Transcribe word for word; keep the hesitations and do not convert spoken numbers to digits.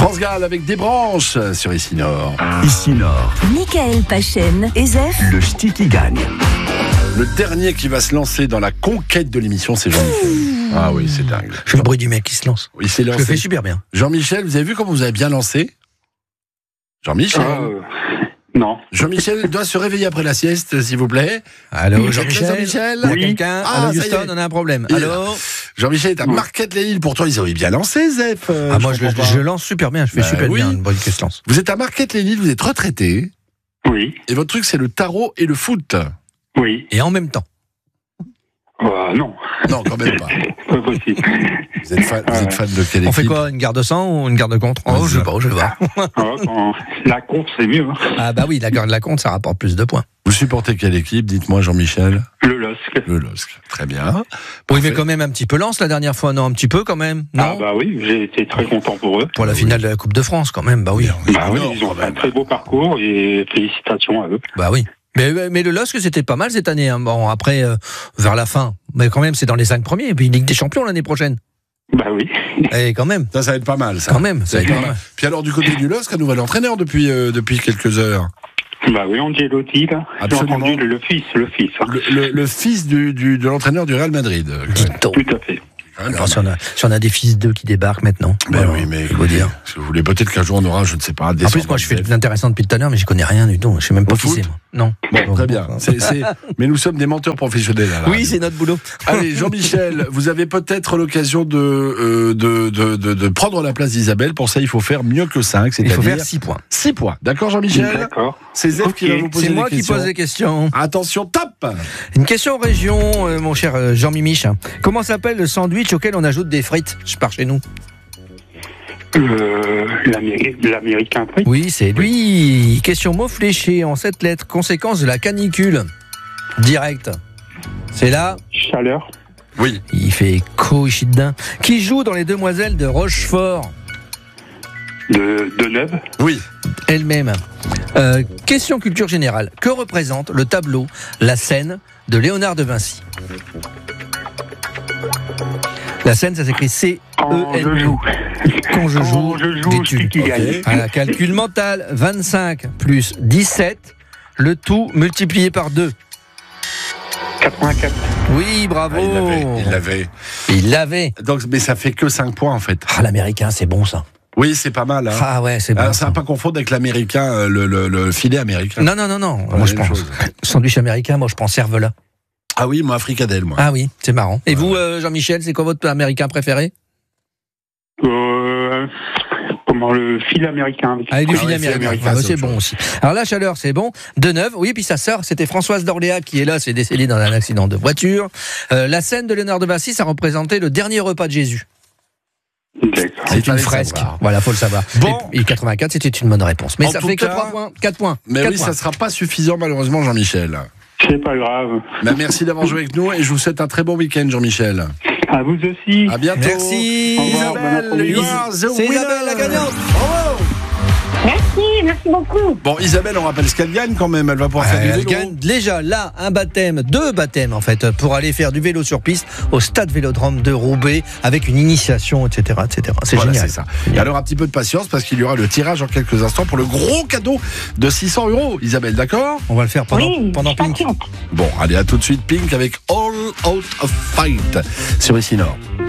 France Gall avec des branches sur Ici Nord. Ici Nord, Michael Pachen et Zef. le ch'ti qui gagne. Le dernier qui va se lancer dans la conquête de l'émission, c'est Jean-Michel. Ah oui, c'est dingue. Je fais le bruit du mec qui se lance. Il s'est Je lancé. le fais super bien. Jean-Michel, vous avez vu comment vous avez bien lancé? Jean-Michel Euh, non. Jean-Michel doit se réveiller après la sieste, s'il vous plaît. Allô, Vous êtes Jean-Michel là, Jean-Michel Il y a Oui. quelqu'un Ah, Allô, ça y Houston, est. on a un problème. Il est Allô Jean-Michel est à Oui. Marquette-les-Îles. Pourtant, ils auraient bien lancé, Zef. Euh, Ah, moi, je, comprends je pas. lance super bien. Je fais Bah super oui. bien une bonne qui se lance. Vous êtes à Marquette-les-Îles, vous êtes retraité. Oui. Et votre truc, c'est le tarot et le foot. Oui. Et en même temps. Euh, non. Non, quand même pas. Pas possible. Vous êtes fan, vous êtes fan de quelle On fait équipe? quoi? Une garde sang ou une garde contre? Oh, je sais pas, je vais voir. Ah, quand la course, c'est mieux. Hein. Ah, bah oui, la garde la compte, ça rapporte plus de points. Vous supportez quelle équipe? Dites-moi, Jean-Michel. Le L O S C. Le L O S C. Très bien. Oui, Parfait. mais quand même un petit peu lance la dernière fois, non? Un petit peu quand même? Non? Ah, bah oui, j'ai été très content pour eux. Pour la oui. finale de la Coupe de France, quand même, bah oui. Bah oui, Non, ils ont quand fait un même. très beau parcours et félicitations à eux. Bah oui. Mais, mais le L O S C, c'était pas mal cette année. Hein. Bon, après, euh, vers la fin. Mais quand même, c'est dans les cinq premiers. Et puis, Ligue des Champions l'année prochaine. Bah oui. Et quand même. Ça, ça va être pas mal, ça. Quand même, ça va être pas pas mal. mal. Puis alors, du côté du L O S C, un nouvel entraîneur depuis, euh, depuis quelques heures. Bah oui, Angelotti, là. J'ai Absolument. entendu le, le fils, le fils. Hein. Le, le- le fils du, du- de l'entraîneur du Real Madrid. euh, quand même. Dito. Tout à fait. Quand même Alors, pas si on, a, si on a des fils d'eux qui débarquent maintenant. Ben Voilà, oui, mais je veux dire. si vous voulez, peut-être qu'un jour on aura, je ne sais pas, un En plus, moi, je fais descendant de l'intéressant depuis tout à l'heure, mais je connais rien du tout. Je sais même pas Au qui foot c'est, moi. Non. Zef. Bon, très bien. C'est- c'est- Mais nous sommes des menteurs professionnels. à la Oui, radio. c'est notre boulot. Allez, Jean-Michel, vous avez peut-être l'occasion de, euh, de, de, de, de prendre la place d'Isabelle. Pour ça, il faut faire mieux que cinq, Il faut faire c'est-à-dire six points. six points. D'accord, Jean-Michel? D'accord. C'est Zef Ok. qui va vous poser C'est des moi qui questions. pose les questions. Attention, top! Une question région, euh, mon cher euh, Jean-Mimiche. Comment s'appelle le sandwich auquel on ajoute des frites? Je pars chez nous. Euh, l'Améri- L'américain prix. Oui, c'est lui. Question mot fléché en sept lettres. Conséquence de la canicule. Direct. C'est là. Chaleur. Oui. Il fait Coïchidin. Qui joue dans Les Demoiselles de Rochefort? De, de Neuve. Oui. Elle-même. Euh, question culture générale. Que représente le tableau La Seine de Léonard de Vinci? La Seine, ça s'écrit C Quand E N je E. joue. Quand je joue, Quand je joue, d'études. c'est qui Ok. gagne. Voilà, calcul mental, vingt-cinq plus dix-sept, le tout multiplié par deux. quatre-vingt-quatre. Oui, bravo. Ah, il l'avait. Il l'avait. Il l'avait. Donc, mais ça fait que cinq points, en fait. Ah, l'américain, c'est bon ça. Oui, c'est pas mal. Hein. Ah ouais, c'est bon. Alors, ça ça. va pas confondre avec l'américain, euh, le, le, le filet américain. Non, non, non, non. Ouais, moi, je même pense. chose. Sandwich américain, moi, je prends cervelas. Ah oui, moi, fricadelle, moi. Ah oui, c'est marrant. Et vous, euh, Jean-Michel, c'est quoi votre américain préféré? Euh, comment le fil américain. Avec Ah, et du Ah filet ouais, américain. filet américain, Ah, bah, c'est c'est autre bon aussi. Alors la chaleur, c'est bon. De Neuve, oui, puis sa sœur, c'était Françoise d'Orléans qui est là, c'est décédée dans un accident de voiture. Euh, la scène de Léonard de Vinci, ça représentait le dernier repas de Jésus. D'accord. C'est fallait une fresque. savoir. Voilà, faut le savoir. Bon. Et, et quatre-vingt-quatre, c'était une bonne réponse. Mais En ça tout fait que cas- trois points. quatre points. Mais quatre oui, points. ça sera pas suffisant, malheureusement, Jean-Michel. C'est pas grave. Ben, merci d'avoir joué avec nous et je vous souhaite un très bon week-end, Jean-Michel. À vous aussi. À bientôt. Merci. Au revoir, bon Isabelle, après-midi. you are the C'est winner. Isabelle la gagnante. Bravo. Merci, merci beaucoup. Bon, Isabelle, on rappelle ce qu'elle gagne quand même. Elle va pouvoir faire du Elle vélo. gagne déjà là un bthème, deux baptêmes en fait, pour aller faire du vélo sur piste au stade Vélodrome de Roubaix avec une initiation, et cetera, et cetera. C'est Voilà, génial. c'est ça. Et alors, un petit peu de patience parce qu'il y aura le tirage en quelques instants pour le gros cadeau de six cents euros. Isabelle, d'accord? On va le faire pendant, Oui, pendant je suis Pink. patiente. Bon, allez, à tout de suite, Pink avec All Out of Fight sur Ici Nord.